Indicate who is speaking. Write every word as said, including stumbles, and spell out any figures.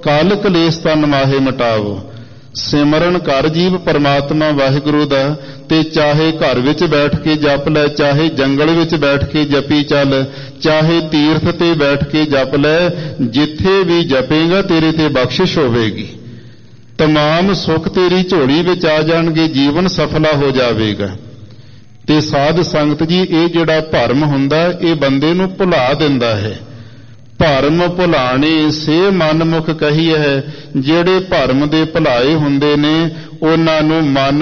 Speaker 1: ਕਾਲ ਕਲੇਸ਼ ਤਨ ਮਾਹੇ ਮਟਾਵੋ। ਸਿਮਰਨ ਕਰ ਜੀਵ ਪਰਮਾਤਮਾ ਵਾਹਿਗੁਰੂ ਦਾ, ਤੇ ਚਾਹੇ ਘਰ ਵਿੱਚ ਬੈਠ ਕੇ ਜਪ ਲੈ, ਚਾਹੇ ਜੰਗਲ ਵਿੱਚ ਬੈਠ ਕੇ ਜਪੀ ਚੱਲ, ਚਾਹੇ ਤੀਰਥ ਤੇ ਬੈਠ ਕੇ ਜਪ ਲੈ, ਜਿੱਥੇ ਵੀ ਜਪੇਗਾ ਤੇਰੇ ਤੇ ਬਖਸ਼ਿਸ਼ ਹੋਵੇਗੀ, ਤਮਾਮ ਸੁੱਖ ਤੇਰੀ ਝੋਲੀ ਵਿੱਚ ਆ ਜਾਣਗੇ, ਜੀਵਨ ਸਫਲਾ ਹੋ ਜਾਵੇਗਾ। ਤੇ ਸਾਧ ਸੰਗਤ ਜੀ, ਇਹ ਜਿਹੜਾ ਭਰਮ ਹੁੰਦਾ ਇਹ ਬੰਦੇ ਨੂੰ ਭੁਲਾ ਦਿੰਦਾ ਹੈ। ਭਰਮ ਭੁਲਾਣੇ ਸੇ ਮਨਮੁਖ ਕਹੀ ਹੈ, ਜਿਹੜੇ ਭਰਮ ਦੇ ਭੁਲਾਏ ਹੁੰਦੇ ਨੇ ਉਹਨਾਂ ਨੂੰ ਮਨ